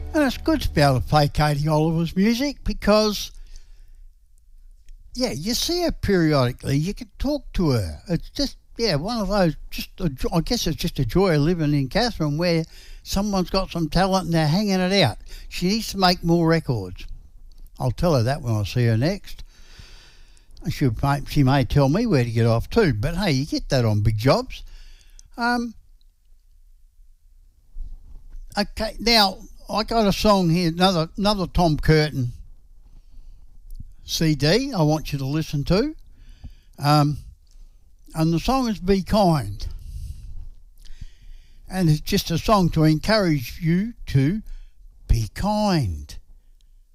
And it's good to be able to play Katie Oliver's music because, yeah, you see her periodically. You can talk to her. It's just, yeah, one of those, I guess it's just a joy of living in Katherine where someone's got some talent and they're hanging it out. She needs to make more records. I'll tell her that when I see her next. She may tell me where to get off too, but hey, you get that on big jobs. Okay, now I got a song here, another Tom Curtin CD I want you to listen to. And the song is Be Kind. And it's just a song to encourage you to be kind.